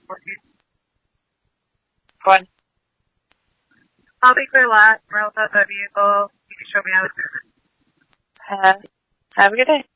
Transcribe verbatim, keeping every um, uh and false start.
fourteen. Go on. I'll be clear lot, roll out the vehicle. You can show me how to do it. Uh, have a good day.